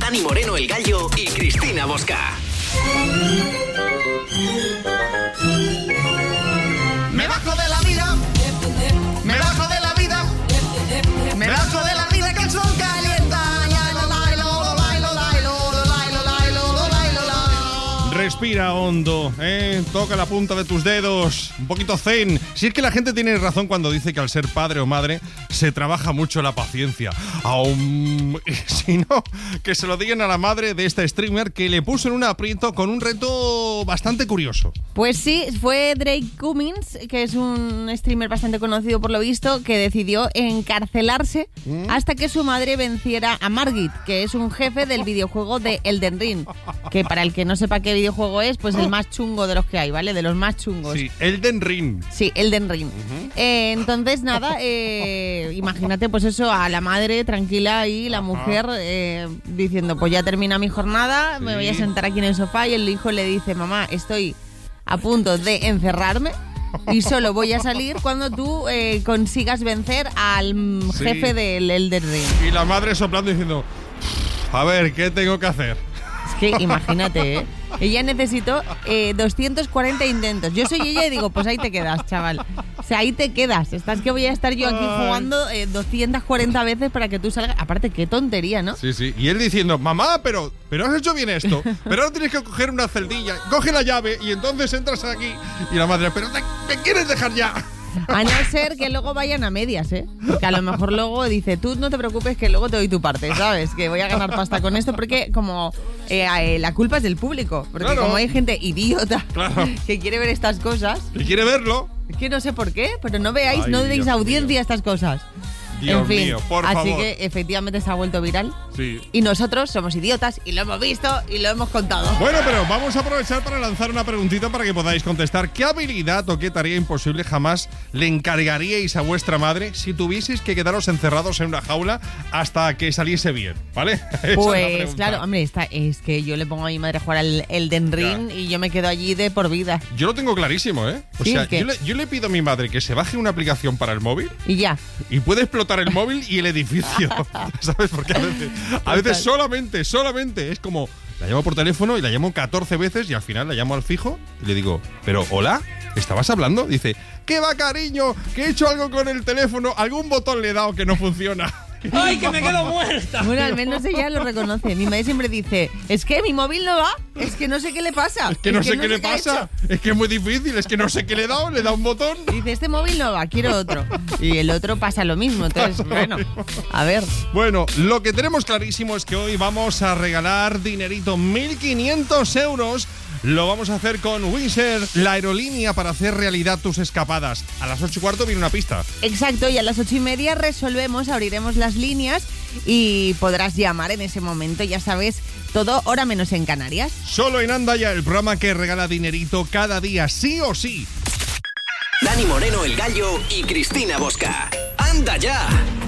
Dani Moreno, El Gallo y Cristina Bosca. Me bajo de la vida, me bajo de la vida, me bajo de la vida que el sol calienta. Respira hondo, toca la punta de tus dedos, un poquito zen. Si es que la gente tiene razón cuando dice que al ser padre o madre se trabaja mucho la paciencia. Si no, que se lo digan a la madre de esta streamer que le puso en un aprieto con un reto bastante curioso. Pues sí, fue Drake Cummins, que es un streamer bastante conocido por lo visto, que decidió encarcelarse hasta que su madre venciera a Margit, que es un jefe del videojuego de Elden Ring, que para el que no sepa qué videojuego es, pues el más chungo de los que hay, ¿vale? De los más chungos. Sí, Elden Ring. Sí, Elden Ring. Entonces, nada, imagínate pues eso, a la madre tranquila y la mujer diciendo, pues ya termina mi jornada, me voy a sentar aquí en el sofá, y el hijo le dice, mamá, estoy a punto de encerrarme y solo voy a salir cuando tú consigas vencer al jefe del Elden Ring. Y la madre soplando diciendo, a ver, ¿qué tengo que hacer? Es que imagínate, ella necesitó 240 intentos. Yo soy ella y digo, pues ahí te quedas, chaval. O sea, ahí te quedas. Estás que voy a estar yo aquí jugando 240 veces para que tú salgas. Aparte, qué tontería, ¿no? Sí, sí. Y él diciendo, mamá, pero has hecho bien esto. Pero ahora tienes que coger una celdilla. Coge la llave y entonces entras aquí. Y la madre, pero ¿me quieres dejar ya? A no ser que luego vayan a medias, porque a lo mejor luego dice, tú no te preocupes que luego te doy tu parte, ¿sabes? Que voy a ganar pasta con esto, porque como la culpa es del público. Porque claro, como hay gente idiota que quiere ver estas cosas. Que quiere verlo. Es que no sé por qué, pero no veáis, no deis Dios audiencia mío. a estas cosas. Dios en fin, mío, por favor. Así que efectivamente se ha vuelto viral. Sí. Y nosotros somos idiotas y lo hemos visto y lo hemos contado. Bueno, pero vamos a aprovechar para lanzar una preguntita para que podáis contestar. ¿Qué habilidad o qué tarea imposible jamás le encargaríais a vuestra madre si tuvieseis que quedaros encerrados en una jaula hasta que saliese bien? ¿Vale? Pues claro, hombre, es que yo le pongo a mi madre a jugar al Elden Ring y yo me quedo allí de por vida. Yo lo tengo clarísimo, ¿eh? O ¿Sí? sea, yo le pido a mi madre que se baje una aplicación para el móvil y ya. Y puede explotar el móvil y el edificio. ¿Sabes? Porque a veces solamente es como, la llamo por teléfono y la llamo 14 veces y al final la llamo al fijo y le digo, pero hola, ¿estabas hablando? Dice, ¿qué va, cariño? Que he hecho algo con el teléfono, algún botón le he dado que no funciona. ¡Ay, que me quedo muerta! Bueno, al menos ella lo reconoce. Mi madre siempre dice, es que mi móvil no va, es que no sé qué le pasa. Es que no sé qué le pasa, es que es muy difícil, es que no sé qué le he dado, le da un botón. Dice, este móvil no va, quiero otro. Y el otro pasa lo mismo, entonces, bueno, a ver. Bueno, lo que tenemos clarísimo es que hoy vamos a regalar dinerito, 1.500 euros. Lo vamos a hacer con Wizz Air, la aerolínea para hacer realidad tus escapadas. A las 8:15 viene una pista. Exacto, y a las 8:30 resolvemos, abriremos las líneas y podrás llamar en ese momento, ya sabes, todo hora menos en Canarias. Solo en Anda Ya, el programa que regala dinerito cada día, sí o sí. Dani Moreno, El Gallo y Cristina Bosca. ¡Anda ya!